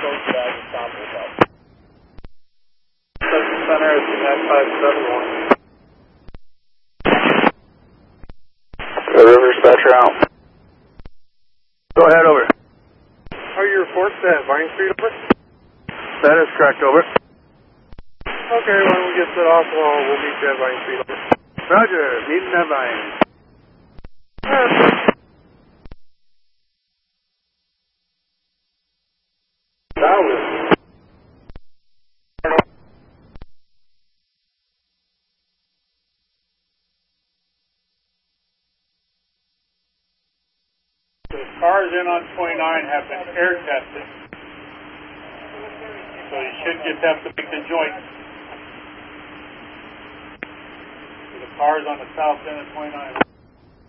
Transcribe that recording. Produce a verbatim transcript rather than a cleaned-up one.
Coast Guard and stop us up. Central Center is nine five seven one. The River Dispatcher out. Go ahead, over. Are you report at Vine Street, over? That is correct, over. Okay, when we get set off, we'll, we'll meet you at Vine Street, over. Roger, meeting at Vine. That was... The cars in on twenty-nine have been air tested, so you should just have to make the joint. The cars on the south end of twenty-nine.